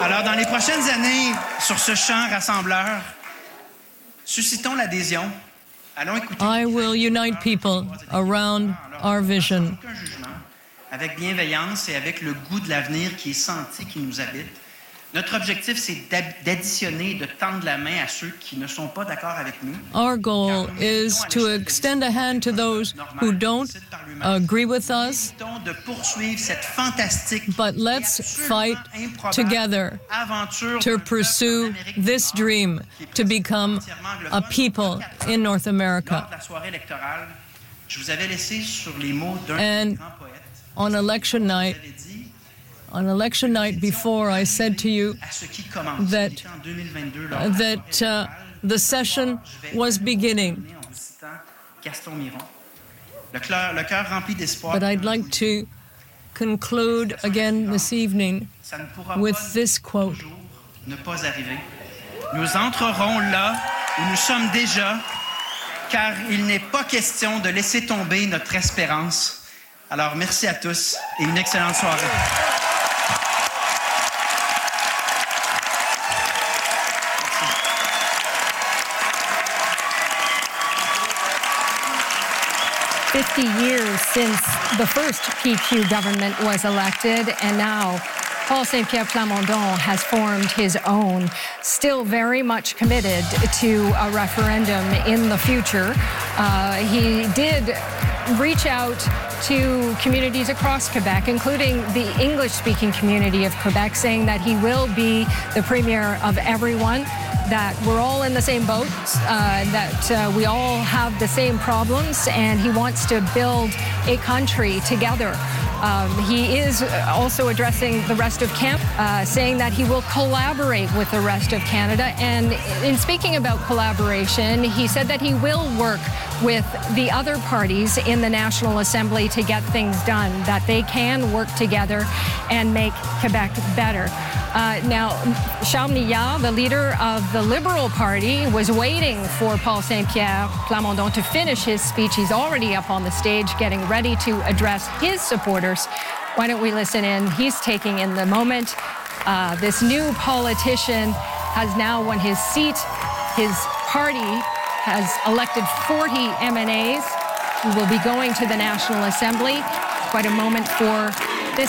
Alors, dans les prochaines années, sur ce champ rassembleur, suscitons l'adhésion. Allons écouter. I will unite people around our vision. Aucun jugement, avec bienveillance et avec le goût de l'avenir qui est senti, qui nous habite. Notre objectif, c'est d'additionner, de tendre la main à ceux qui ne sont pas d'accord avec nous. Our goal is to extend a hand to those who don't agree with us, De poursuivre cette fantastique but let's fight together to pursue this dream to become a people in North America. Lors de la soirée électorale, je vous avais laissé sur les mots d'un And grand poète. on election night, J'avais dit before, I said to you à ce qui commence. that C'était en 2022, lors de la that soirée the session was beginning. en citant Gaston Miron. Le cœur rempli d'espoir. But I'd like to conclude again this evening Ça ne pourra with pas this quote. toujours ne pas arriver. Nous entrerons là où nous sommes déjà, car il n'est pas question de laisser tomber notre espérance. Alors, merci à tous et une excellente soirée. 50 years since the first PQ government was elected, and now Paul Saint-Pierre Plamondon has formed his own, still very much committed to a referendum in the future. He did reach out to communities across Quebec, including the English-speaking community of Quebec, saying that he will be the premier of everyone, that we're all in the same boat, that we all have the same problems, and he wants to build a country together. He is also addressing the rest of Canada, saying that he will collaborate with the rest of Canada. And in speaking about collaboration, he said that he will work with the other parties in the National Assembly to get things done, that they can work together and make Quebec better. Now, Charles Millard, the leader of the Liberal Party, was waiting for Paul Saint-Pierre Plamondon to finish his speech. He's already up on the stage getting ready to address his supporters. Why don't we listen in? He's taking in the moment. This new politician has now won his seat. His party has elected 40 MNAs who will be going to the National Assembly. Quite a moment for